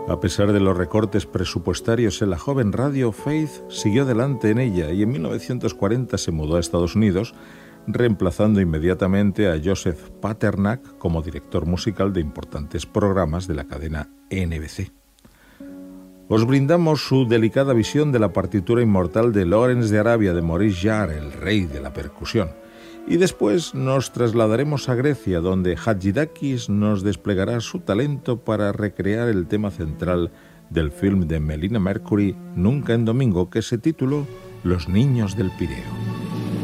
A pesar de los recortes presupuestarios en la joven radio, Faith siguió adelante en ella y en 1940 se mudó a Estados Unidos, reemplazando inmediatamente a Joseph Paternak como director musical de importantes programas de la cadena NBC. Os brindamos su delicada visión de la partitura inmortal de Lawrence de Arabia de Maurice Jarre, el rey de la percusión. Y después nos trasladaremos a Grecia, donde Hadzidakis nos desplegará su talento para recrear el tema central del film de Melina Mercury, Nunca en Domingo, que se tituló Los niños del Pireo.